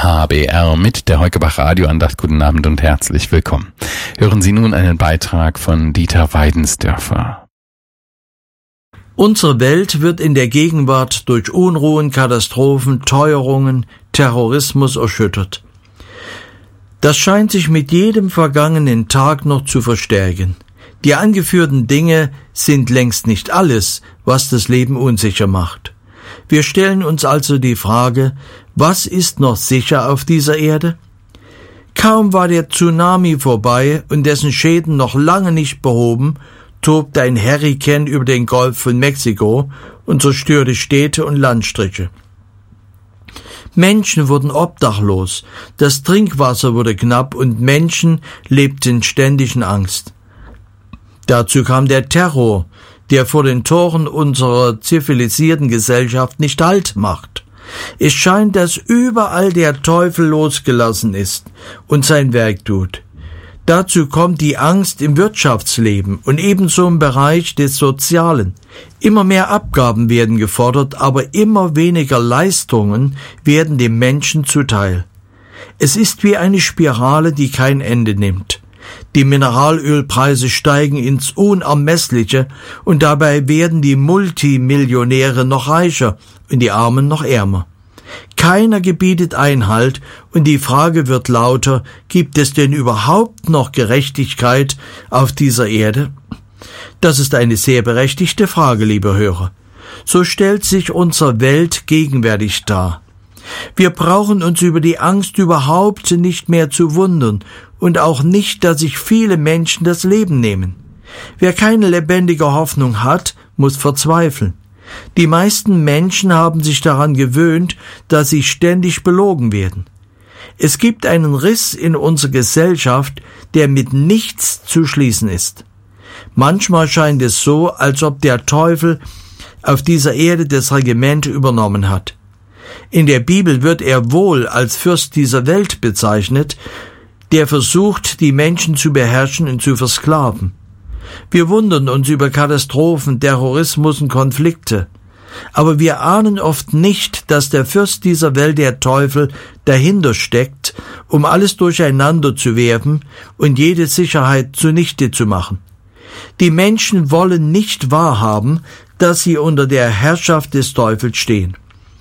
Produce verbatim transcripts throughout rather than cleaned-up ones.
H B R mit der Heukebach Radioandacht. Guten Abend und herzlich willkommen. Hören Sie nun einen Beitrag von Dieter Weidensdörfer. Unsere Welt wird in der Gegenwart durch Unruhen, Katastrophen, Teuerungen, Terrorismus erschüttert. Das scheint sich mit jedem vergangenen Tag noch zu verstärken. Die angeführten Dinge sind längst nicht alles, was das Leben unsicher macht. Wir stellen uns also die Frage, was ist noch sicher auf dieser Erde? Kaum war der Tsunami vorbei und dessen Schäden noch lange nicht behoben, tobte ein Hurrikan über den Golf von Mexiko und zerstörte Städte und Landstriche. Menschen wurden obdachlos, das Trinkwasser wurde knapp und Menschen lebten ständig in Angst. Dazu kam der Terror, der vor den Toren unserer zivilisierten Gesellschaft nicht Halt macht. Es scheint, dass überall der Teufel losgelassen ist und sein Werk tut. Dazu kommt die Angst im Wirtschaftsleben und ebenso im Bereich des Sozialen. Immer mehr Abgaben werden gefordert, aber immer weniger Leistungen werden dem Menschen zuteil. Es ist wie eine Spirale, die kein Ende nimmt. Die Mineralölpreise steigen ins Unermessliche und dabei werden die Multimillionäre noch reicher und die Armen noch ärmer. Keiner gebietet Einhalt und die Frage wird lauter, gibt es denn überhaupt noch Gerechtigkeit auf dieser Erde? Das ist eine sehr berechtigte Frage, liebe Hörer. So stellt sich unsere Welt gegenwärtig dar. Wir brauchen uns über die Angst überhaupt nicht mehr zu wundern und auch nicht, dass sich viele Menschen das Leben nehmen. Wer keine lebendige Hoffnung hat, muss verzweifeln. Die meisten Menschen haben sich daran gewöhnt, dass sie ständig belogen werden. Es gibt einen Riss in unserer Gesellschaft, der mit nichts zu schließen ist. Manchmal scheint es so, als ob der Teufel auf dieser Erde das Regiment übernommen hat. In der Bibel wird er wohl als Fürst dieser Welt bezeichnet, der versucht, die Menschen zu beherrschen und zu versklaven. Wir wundern uns über Katastrophen, Terrorismus und Konflikte. Aber wir ahnen oft nicht, dass der Fürst dieser Welt, der Teufel, dahinter steckt, um alles durcheinander zu werfen und jede Sicherheit zunichte zu machen. Die Menschen wollen nicht wahrhaben, dass sie unter der Herrschaft des Teufels stehen.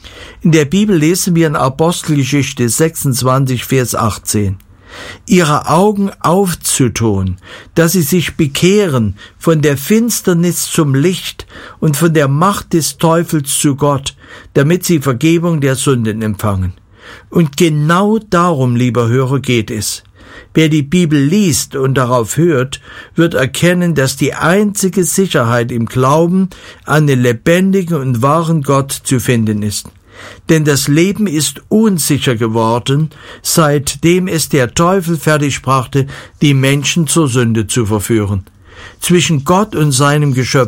In der Bibel lesen wir in Apostelgeschichte sechsundzwanzig, Vers achtzehn. Ihre Augen aufzutun, dass sie sich bekehren von der Finsternis zum Licht und von der Macht des Teufels zu Gott, damit sie Vergebung der Sünden empfangen. Und genau darum, lieber Hörer, geht es. Wer die Bibel liest und darauf hört, wird erkennen, dass die einzige Sicherheit im Glauben an den lebendigen und wahren Gott zu finden ist. Denn das Leben ist unsicher geworden, seitdem es der Teufel fertigbrachte, die Menschen zur Sünde zu verführen. Zwischen Gott und seinem Geschöpf